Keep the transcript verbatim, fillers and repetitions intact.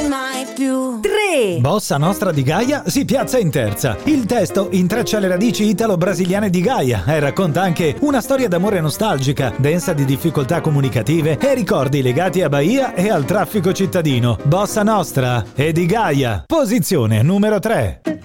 mai più. tre. Bossa Nostra di Gaia si piazza in terza. Il testo intreccia le radici italo-brasiliane di Gaia e racconta anche una storia d'amore nostalgica, densa di difficoltà comunicative e ricordi legati a Bahia e al traffico cittadino. Bossa Nostra e di Gaia. Posizione numero tre.